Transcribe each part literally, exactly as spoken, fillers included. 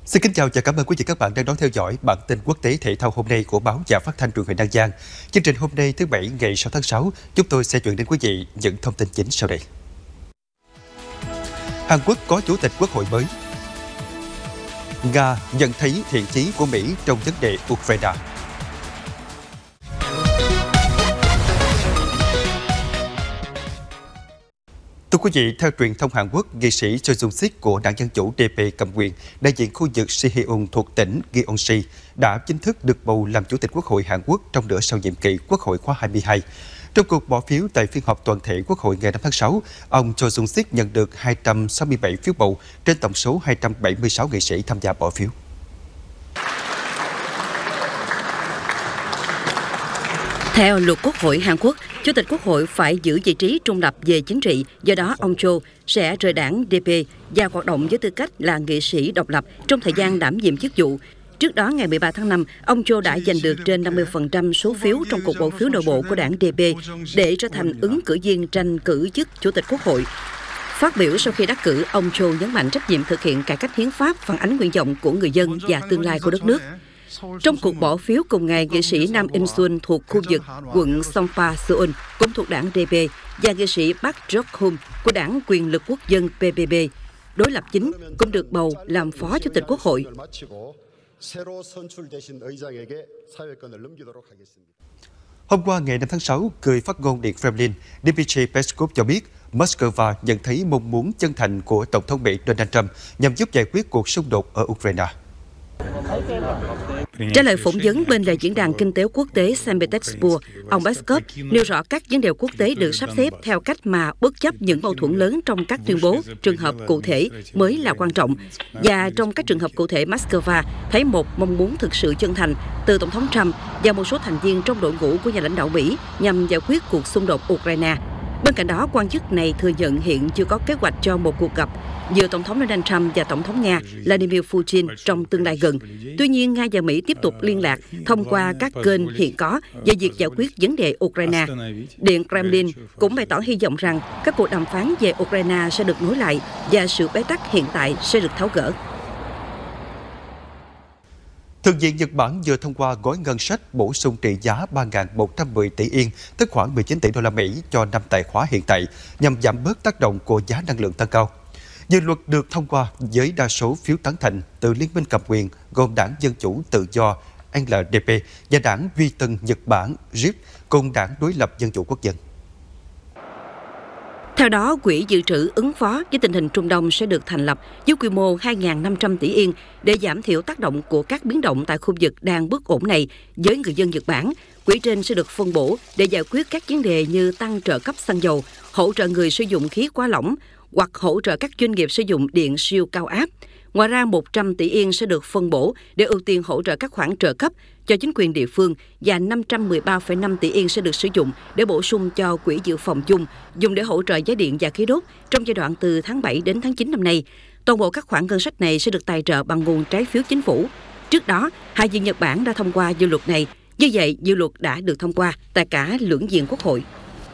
Xin kính chào và cảm ơn quý vị các bạn đang đón theo dõi bản tin quốc tế thể thao hôm nay của báo và phát thanh truyền hình An Giang. Chương trình hôm nay thứ Bảy ngày sáu tháng sáu, chúng tôi sẽ chuyển đến quý vị những thông tin chính sau đây. Hàn Quốc có chủ tịch quốc hội mới. Nga nhận thấy thiện chí của Mỹ trong vấn đề Ukraine. Thưa quý vị, theo truyền thông Hàn Quốc, nghị sĩ Choi Jung-sik của đảng Dân Chủ đê pê cầm quyền, đại diện khu vực Siheon thuộc tỉnh Gyeonggi, đã chính thức được bầu làm Chủ tịch Quốc hội Hàn Quốc trong nửa sau nhiệm kỳ Quốc hội khóa hai mươi hai. Trong cuộc bỏ phiếu tại phiên họp toàn thể Quốc hội ngày năm tháng sáu, ông Choi Jung-sik nhận được hai trăm sáu mươi bảy phiếu bầu trên tổng số hai trăm bảy mươi sáu nghị sĩ tham gia bỏ phiếu. Theo luật Quốc hội Hàn Quốc, Chủ tịch Quốc hội phải giữ vị trí trung lập về chính trị, do đó ông Cho sẽ rời đảng đê pê và hoạt động với tư cách là nghị sĩ độc lập trong thời gian đảm nhiệm chức vụ. Trước đó, ngày mười ba tháng năm, ông Cho đã giành được trên năm mươi phần trăm số phiếu trong cuộc bầu phiếu nội bộ của đảng đê pê để trở thành ứng cử viên tranh cử chức Chủ tịch Quốc hội. Phát biểu sau khi đắc cử, ông Cho nhấn mạnh trách nhiệm thực hiện cải cách hiến pháp, phản ánh nguyện vọng của người dân và tương lai của đất nước. Trong cuộc bỏ phiếu cùng ngày, nghị sĩ Nam In-sun thuộc khu vực quận Songpa, Seoul, cũng thuộc đảng đê pê, và nghị sĩ Park Jok-hum của đảng Quyền lực Quốc dân pê pê pê, đối lập chính, cũng được bầu làm Phó Chủ tịch Quốc hội. Hôm qua, ngày năm tháng sáu, người phát ngôn Điện Kremlin Dmitry Peskov cho biết Moscow nhận thấy mong muốn chân thành của Tổng thống Mỹ Donald Trump nhằm giúp giải quyết cuộc xung đột ở Ukraine. Trả lời phỏng vấn bên lề diễn đàn kinh tế quốc tế Saint Petersburg, ông Peskov nêu rõ các vấn đề quốc tế được sắp xếp theo cách mà bất chấp những mâu thuẫn lớn trong các tuyên bố, trường hợp cụ thể mới là quan trọng. Và trong các trường hợp cụ thể, Moscow thấy một mong muốn thực sự chân thành từ Tổng thống Trump và một số thành viên trong đội ngũ của nhà lãnh đạo Mỹ nhằm giải quyết cuộc xung đột Ukraine. Bên cạnh đó, quan chức này thừa nhận hiện chưa có kế hoạch cho một cuộc gặp giữa Tổng thống Donald Trump và Tổng thống Nga Vladimir Putin trong tương lai gần. Tuy nhiên, Nga và Mỹ tiếp tục liên lạc thông qua các kênh hiện có về việc giải quyết vấn đề Ukraine. Điện Kremlin cũng bày tỏ hy vọng rằng các cuộc đàm phán về Ukraine sẽ được nối lại và sự bế tắc hiện tại sẽ được tháo gỡ. Thượng viện Nhật Bản vừa thông qua gói ngân sách bổ sung trị giá ba nghìn một trăm mười tỷ yên, tức khoảng mười chín tỷ đô la Mỹ cho năm tài khóa hiện tại, nhằm giảm bớt tác động của giá năng lượng tăng cao. Dự luật được thông qua với đa số phiếu tán thành từ Liên minh cầm quyền gồm Đảng Dân Chủ Tự do lờ đê pê và Đảng Duy Tân Nhật Bản rờ i pê cùng Đảng Đối lập Dân Chủ Quốc dân. Theo đó, Quỹ dự trữ ứng phó với tình hình Trung Đông sẽ được thành lập với quy mô hai nghìn năm trăm tỷ yên để giảm thiểu tác động của các biến động tại khu vực đang bất ổn này với người dân Nhật Bản. Quỹ trên sẽ được phân bổ để giải quyết các vấn đề như tăng trợ cấp xăng dầu, hỗ trợ người sử dụng khí hóa lỏng hoặc hỗ trợ các doanh nghiệp sử dụng điện siêu cao áp. Ngoài ra, một trăm tỷ yên sẽ được phân bổ để ưu tiên hỗ trợ các khoản trợ cấp cho chính quyền địa phương và năm trăm mười ba phẩy năm tỷ yên sẽ được sử dụng để bổ sung cho quỹ dự phòng chung, dùng để hỗ trợ giá điện và khí đốt trong giai đoạn từ tháng bảy đến tháng chín năm nay. Toàn bộ các khoản ngân sách này sẽ được tài trợ bằng nguồn trái phiếu chính phủ. Trước đó, Hạ viện Nhật Bản đã thông qua dự luật này. Như vậy, dự luật đã được thông qua tại cả lưỡng viện Quốc hội.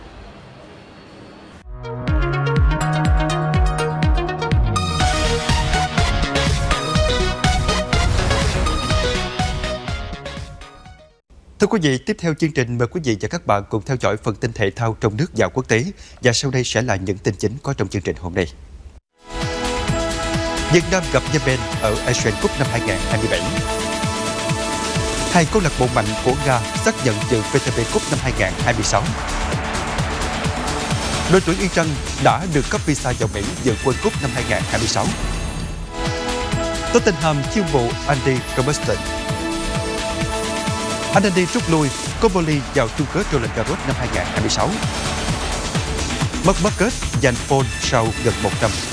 Thưa quý vị, tiếp theo chương trình mời quý vị và các bạn cùng theo dõi phần tin thể thao trong nước và quốc tế. Và sau đây sẽ là những tin chính có trong chương trình hôm nay. Việt Nam gặp Yemen ở Asian Cup năm hai nghìn không trăm hai mươi bảy. Hai câu lạc bộ mạnh của Nga xác nhận dự vê tê vê Cup năm hai nghìn không trăm hai mươi sáu. Đội tuyển Iran đã được cấp visa vào Mỹ dự World Cup năm hai nghìn không trăm hai mươi sáu. Tottenham chiêu mộ Andy Robertson. Andy rút lui, Cobolli vào chung kết Roland Garros năm hai nghìn không trăm hai mươi sáu. Marc Marquez giành pole sau gần một năm.